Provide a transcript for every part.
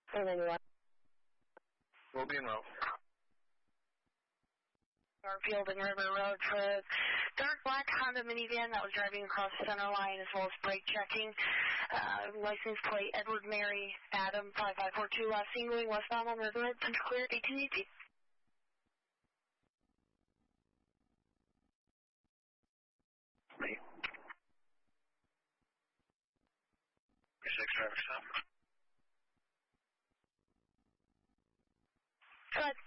491. We'll be in route. Garfield and River Road for a dark black Honda minivan that was driving across the center line as well as brake checking. License plate Edward Mary Adam 5542. Last seen going westbound on River Road. Please clear 1880. Me. 6 driver stop. Go ahead.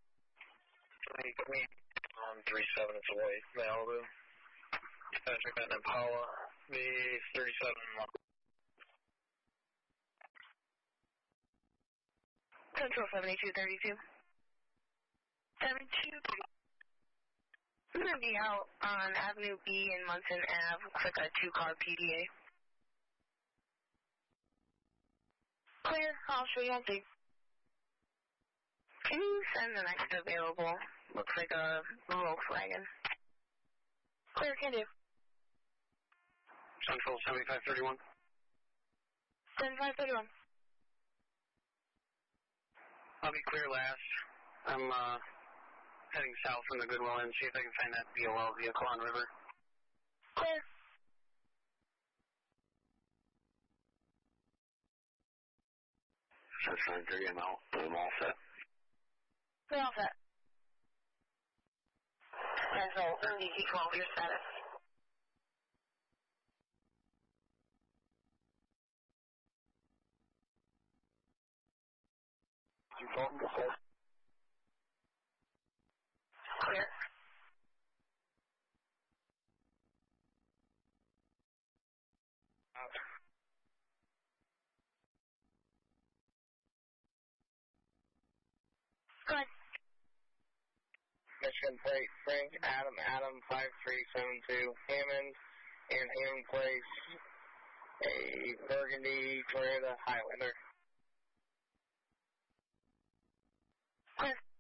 37, it's away, Malibu. Patrick and Impala, the 37 model. Central 7232. 7232. We're going to be out on Avenue B in Munson Ave. Looks like a 2-car PDA. Clear. I'll show you on tape. Can you send the next available? Looks like a Volkswagen. Clear, can do. Central 7531. 7531. I'll be clear last. I'm heading south from the Goodwill and see if I can find that BOL vehicle on River. Clear. That's 930, I'm all set. We're all set. Central DC-12, your status. Clear. Go ahead. Michigan plate Frank Adam 5372 Hammond and Hammond Place a burgundy Toyota Highlander. Clear.